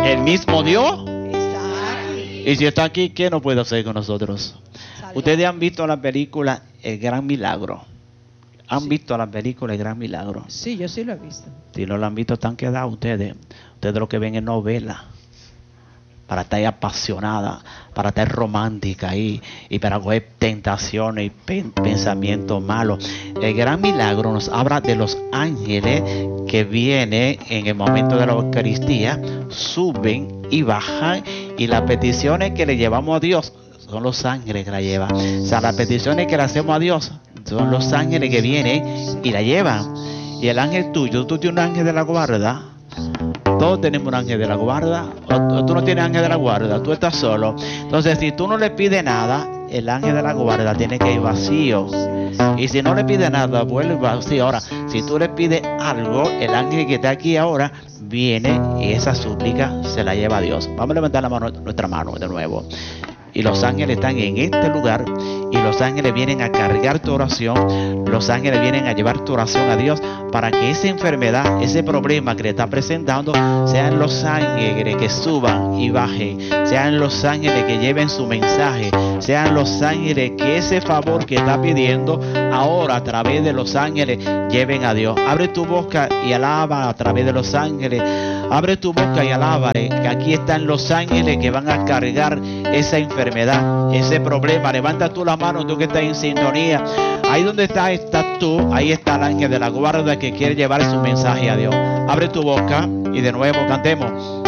El mismo Dios. está aquí. Y si está aquí, ¿qué no puede hacer con nosotros? Ustedes han visto la película El Gran Milagro. ¿Han visto la película El Gran Milagro? Sí, yo sí lo he visto. Si no lo han visto, están quedados ustedes. Ustedes lo que ven es novela. Para estar apasionada, para estar romántica y para coger tentaciones y pensamientos malos. El Gran Milagro nos habla de los ángeles que vienen en el momento de la Eucaristía, suben y bajan, y las peticiones que le llevamos a Dios son los ángeles que la llevan. O sea, las peticiones que le hacemos a Dios son los ángeles que vienen y la llevan. Y el ángel tuyo, tú tienes un ángel de la guarda. Todos tenemos un ángel de la guarda. O tú no tienes ángel de la guarda, tú estás solo. Entonces, si tú no le pides nada, el ángel de la guarda tiene que ir vacío. Y si no le pide nada, vuelve vacío. Ahora, si tú le pides algo, el ángel que está aquí ahora viene y esa súplica se la lleva a Dios. Vamos a levantar la mano, nuestra mano de nuevo. Y los ángeles están en este lugar, y los ángeles vienen a cargar tu oración. Los ángeles vienen a llevar tu oración a Dios, para que esa enfermedad, ese problema que le está presentando, sean los ángeles que suban y bajen, sean los ángeles que lleven su mensaje, sean los ángeles que ese favor que está pidiendo ahora a través de los ángeles lleven a Dios. Abre tu boca y alaba a través de los ángeles. Abre tu boca y alaba, que aquí están los ángeles que van a cargar esa enfermedad, ese problema. Levanta tú la mano, tú que estás en sintonía. Ahí donde estás tú, ahí está el ángel de la guarda que quiere llevar su mensaje a Dios. Abre tu boca y de nuevo cantemos.